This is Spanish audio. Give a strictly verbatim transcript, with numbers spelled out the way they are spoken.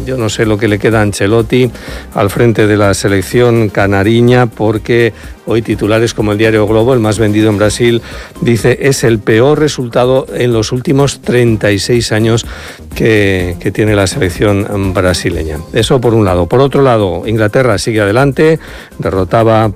yo no sé lo que le queda a Ancelotti al frente de la selección canariña, porque hoy titulares como el diario Globo, el más vendido en Brasil, dice es el peor resultado en los últimos treinta y seis años que, que tiene la selección brasileña. Eso por un lado. Por otro lado, Inglaterra sigue adelante, derrotaba